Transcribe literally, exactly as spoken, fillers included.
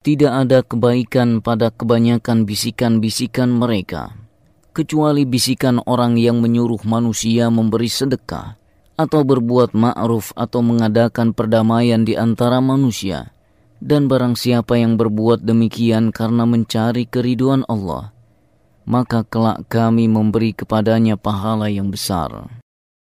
Tidak ada kebaikan pada kebanyakan bisikan-bisikan mereka, kecuali bisikan orang yang menyuruh manusia memberi sedekah, atau berbuat ma'ruf atau mengadakan perdamaian di antara manusia. Dan barang siapa yang berbuat demikian karena mencari keriduan Allah, maka kelak kami memberi kepadanya pahala yang besar.